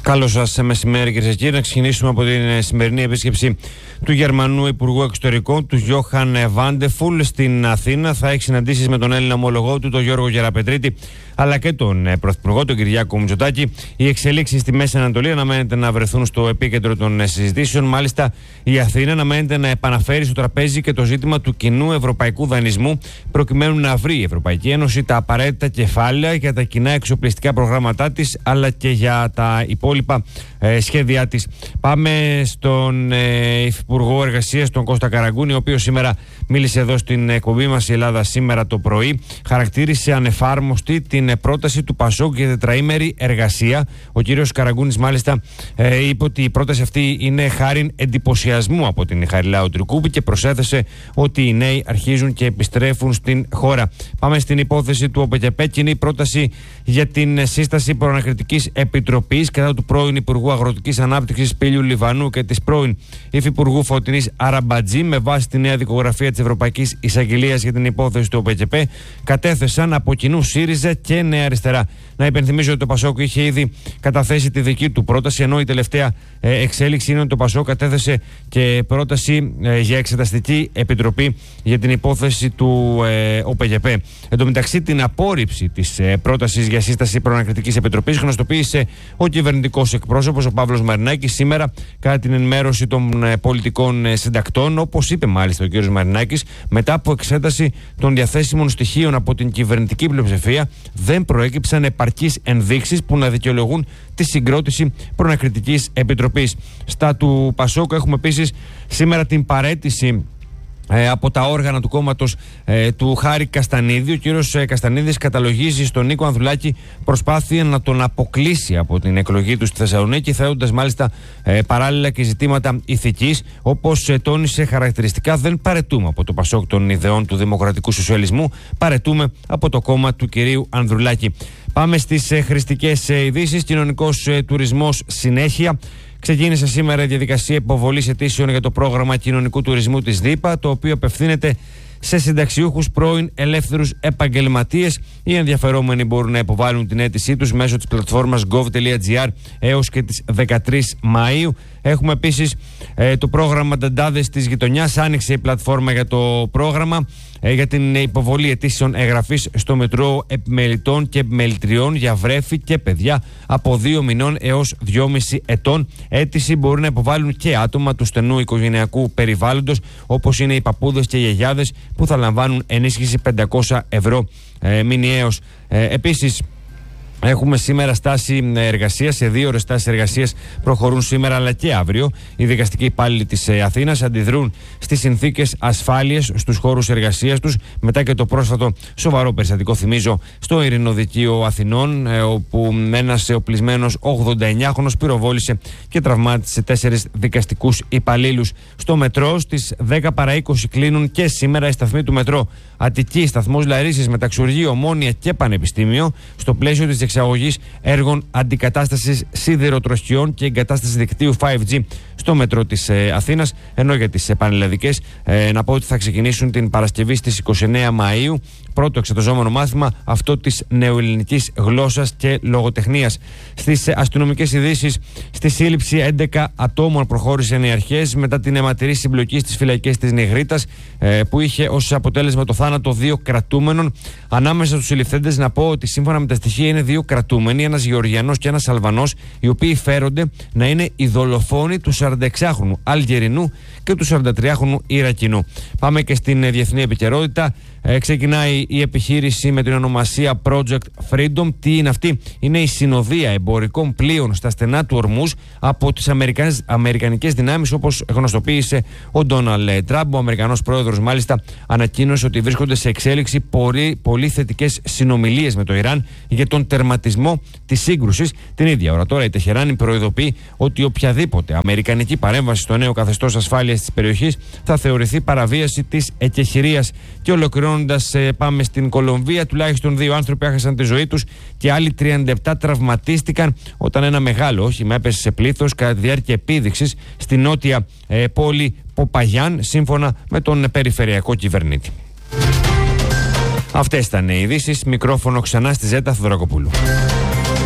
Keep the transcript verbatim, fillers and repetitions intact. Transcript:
Καλό σας μεσημέρι, κυρίες και κύριοι. Να ξεκινήσουμε από την σημερινή επίσκεψη του Γερμανού Υπουργού Εξωτερικών, του Γιόχαν Βάντεφουλ, στην Αθήνα. Θα έχει συναντήσεις με τον Έλληνα ομολογό του, τον Γιώργο Γεραπετρίτη, αλλά και τον Πρωθυπουργό, τον Κυριάκο Μητσοτάκη. Οι εξελίξεις στη Μέση Ανατολή αναμένεται να βρεθούν στο επίκεντρο των συζητήσεων. Μάλιστα, η Αθήνα αναμένεται να επαναφέρει στο τραπέζι και το ζήτημα του κοινού ευρωπαϊκού δανεισμού, προκειμένου να βρει η Ευρωπαϊκή Ένωση τα απαραίτητα κεφάλαια για τα κοινά εξοπλιστικά προγράμματά της, αλλά και για τα υπόλοιπα ε, σχέδιά της. Πάμε στον ε, Υφυπουργό Εργασίας, τον Κώστα Καραγκούνη, ο οποίος σήμερα μίλησε εδώ στην εκπομπή μας η Ελλάδα σήμερα το πρωί. Χαρακτήρισε ανεφάρμοστη την πρόταση του ΠΑΣΟΚ για τετραήμερη εργασία. Ο κύριος Καραγκούνης μάλιστα ε, είπε ότι η πρόταση αυτή είναι χάριν εντυπωσιασμού από την Χαριλάου Τρικούπη και προσέθεσε ότι οι νέοι αρχίζουν και επιστρέφουν στην χώρα. Πάμε στην υπόθεση του ΟΠΕΚΕΠΕ. Κοινή πρόταση για την σύσταση προανακριτικής επιτροπής κατά του πρώην Υπουργού Αγροτικής Ανάπτυξης Πήλιου Λιβανού και της πρώην Υφυπουργού Φωτεινής Αραμπατζή, με βάση τη νέα δικογραφία της Ευρωπαϊκής Εισαγγελίας για την υπόθεση του ΟΠΕΚΕΠΕ, κατέθεσαν από κοινού ΣΥΡΙΖΑ και Νέα Αριστερά. Να υπενθυμίζω ότι το ΠΑΣΟΚ είχε ήδη καταθέσει τη δική του πρόταση, ενώ η τελευταία ε, εξέλιξη είναι ότι το ΠΑΣΟΚ κατέθεσε και πρόταση ε, για εξεταστική επιτροπή για την υπόθεση του ε, ΟΠΕΚΕΠΕ. Εν τω μεταξύ, την απόρριψη της ε, πρότασης για σύσταση προανακριτικής επιτροπής γνωστοποίησε ο κυβερνητικός εκπρόσωπος, ο Παύλος Μαρινάκης, σήμερα κατά την ενημέρωση των ε, πολιτικών ε, συντακτών. Όπως είπε μάλιστα ο κ. Μαρινάκης, μετά από εξέταση των διαθέσιμων στοιχείων από την κυβερνητική πλειοψηφία, δεν προέκυψαν επαρκείς ενδείξεις που να δικαιολογούν τη συγκρότηση προανακριτικής επιτροπής. Στα του ΠΑΣΟΚ έχουμε επίσης σήμερα την παραίτηση Ε, από τα όργανα του κόμματος ε, του Χάρη Καστανίδη. Ο κύριος ε, Καστανίδης καταλογίζει στον Νίκο Ανδρουλάκη προσπάθεια να τον αποκλείσει από την εκλογή του στη Θεσσαλονίκη, θέτοντας μάλιστα ε, παράλληλα και ζητήματα ηθικής. Όπως ε, τόνισε χαρακτηριστικά, δεν παρετούμε από το ΠΑΣΟΚ των ιδεών του δημοκρατικού σοσιαλισμού, παρετούμε από το κόμμα του κυρίου Ανδρουλάκη. Πάμε στις ε, χρηστικές ε, ειδήσεις. Κοινωνικός ε, τουρισμός συνέχεια. Ξεκίνησε σήμερα η διαδικασία υποβολής αιτήσεων για το πρόγραμμα κοινωνικού τουρισμού της ΔΥΠΑ, το οποίο απευθύνεται σε συνταξιούχους, πρώην ελεύθερους επαγγελματίες. Οι ενδιαφερόμενοι μπορούν να υποβάλουν την αίτησή τους μέσω της πλατφόρμας gov.gr έως και τις δεκατρείς Μαΐου. Έχουμε επίσης ε, το πρόγραμμα Νταντάδες της Γειτονιάς. Άνοιξε η πλατφόρμα για το πρόγραμμα ε, για την υποβολή αιτήσεων εγγραφής στο Μητρό Επιμελητών και Επιμελητριών για βρέφη και παιδιά από δύο μηνών έως δυόμισι ετών. Αίτηση μπορούν να υποβάλουν και άτομα του στενού οικογενειακού περιβάλλοντος, όπως είναι οι παππούδες και οι γιαγιάδες, που θα λαμβάνουν ενίσχυση πεντακόσια ευρώ ε, μηνιαίως. Ε, επίσης, έχουμε σήμερα στάση εργασίας. Σε δύο ώρες στάσεις εργασίας προχωρούν σήμερα αλλά και αύριο. Οι δικαστικοί υπάλληλοι της Αθήνας αντιδρούν στις συνθήκες ασφάλειας στους χώρους εργασίας τους, μετά και το πρόσφατο σοβαρό περιστατικό, θυμίζω, στο Ειρηνοδικείο Αθηνών, όπου ένας οπλισμένος ογδονταεννιάχρονος πυροβόλησε και τραυμάτισε τέσσερις δικαστικούς υπαλλήλους. Στο μετρό στις δέκα παρά είκοσι κλείνουν και σήμερα οι σταθμοί του μετρό Αττική, σταθμός Λαρίσης, Μεταξουργείο, Ομόνια και Πανεπιστήμιο, στο πλαίσιο της εξαγωγής έργων αντικατάστασης σιδηροτροχιών και εγκατάστασης δικτύου φάιβ τζι στο μετρό της ε, Αθήνας. Ενώ για τις πανελλαδικές, ε, να πω ότι θα ξεκινήσουν την Παρασκευή στις είκοσι εννέα Μαΐου πρώτο εξεταζόμενο μάθημα, αυτό της νεοελληνικής γλώσσας και λογοτεχνίας. Στις αστυνομικές ειδήσεις, στη σύλληψη έντεκα ατόμων προχώρησαν οι αρχές μετά την αιματηρή συμπλοκή στις φυλακές της Νιγρήτας, ε, που είχε ως αποτέλεσμα το θάνατο δύο κρατούμενων. Ανάμεσα στους συλληφθέντες, να πω ότι σύμφωνα με τα στοιχεία είναι δύο κρατούμενοι, ένας Γεωργιανός και ένας Αλβανός, οι οποίοι φέρονται να είναι οι δολοφόνοι του σαρανταεξάχρονου Αλγερινού και του σαραντατριάχρονου Ιρακινού. Πάμε και στην διεθνή επικαιρότητα. Ε, ξεκινάει η επιχείρηση με την ονομασία Project Freedom. Τι είναι αυτή? Είναι η συνοδεία εμπορικών πλοίων στα στενά του Ορμούζ από τις αμερικανικές δυνάμεις, όπως γνωστοποίησε ο Ντόναλντ Τραμπ. Ο Αμερικανός πρόεδρος μάλιστα ανακοίνωσε ότι βρίσκονται σε εξέλιξη πολύ, πολύ θετικές συνομιλίες με το Ιράν για τον τερματισμό της σύγκρουσης. Την ίδια ώρα τώρα η Τεχεράνη προειδοποιεί ότι οποιαδήποτε αμερικανική παρέμβαση στο νέο καθεστώς ασφάλειας της περιοχής θα θεωρηθεί παραβίαση της εκεχηρίας. Και ολοκληρώνοντας, ε, πάμε στην Κολομβία. Τουλάχιστον δύο άνθρωποι έχασαν τη ζωή τους και άλλοι τριάντα επτά τραυματίστηκαν όταν ένα μεγάλο όχημα έπεσε σε πλήθος κατά τη διάρκεια επίδειξης στη νότια ε, πόλη Ποπαγιάν, σύμφωνα με τον περιφερειακό κυβερνήτη. Αυτές ήταν οι ειδήσεις. Μικρόφωνο ξανά στη Ζέτα Θοδωρακοπούλου.